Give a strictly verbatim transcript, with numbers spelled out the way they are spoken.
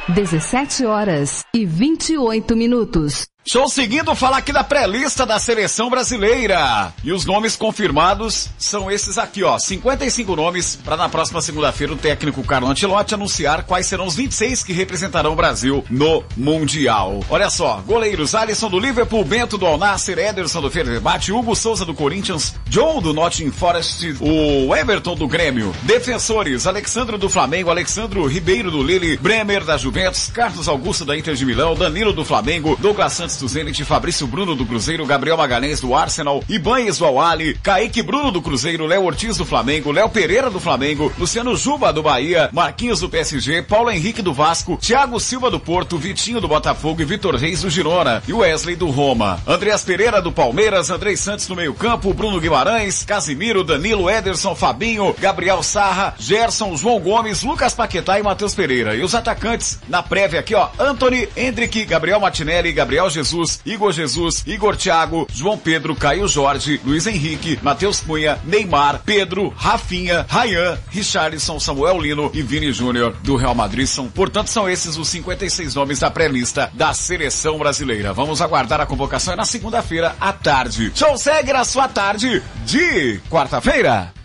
dezessete horas e vinte e oito minutos. Show seguindo, falar aqui da pré-lista da seleção brasileira. E os nomes confirmados são esses aqui, ó. cinquenta e cinco nomes para na próxima segunda-feira o técnico Carlo Ancelotti anunciar quais serão os vinte e seis que representarão o Brasil no Mundial. Olha só, goleiros: Alisson do Liverpool, Bento do Al Nassr, Ederson do Fenerbahçe, Hugo Souza do Corinthians, John do Nottingham Forest, o Everton do Grêmio. Defensores: Alexandre do Flamengo, Alexandro Ribeiro do Lille, Bremer da Juventus, Carlos Augusto da Inter de Milão, Danilo do Flamengo, Douglas Santos do Zenit, Fabrício Bruno do Cruzeiro, Gabriel Magalhães do Arsenal, Ibanez do Al-Ahly, Kaique Bruno do Cruzeiro, Léo Ortiz do Flamengo, Léo Pereira do Flamengo, Luciano Juba do Bahia, Marquinhos do P S G, Paulo Henrique do Vasco, Thiago Silva do Porto, Vitinho do Botafogo e Vitor Reis do Girona, e Wesley do Roma. Andreas Pereira do Palmeiras, Andrei Santos no meio campo, Bruno Guimarães, Casimiro, Danilo, Ederson, Fabinho, Gabriel Sarra, Gerson, João Gomes, Lucas Paquetá e Matheus Pereira. E os atacantes na prévia aqui, ó: Anthony, Hendrick, Gabriel Martinelli, Gabriel Jesus, Igor Jesus, Igor Thiago, João Pedro, Caio Jorge, Luiz Henrique, Matheus Cunha, Neymar, Pedro, Rafinha, Ryan, Richarlison, Samuel Lino e Vini Júnior do Real Madrid. São, portanto, são esses os cinquenta e seis nomes da pré-lista da seleção brasileira. Vamos aguardar a convocação, é na segunda-feira à tarde. Show segue na sua tarde de quarta-feira.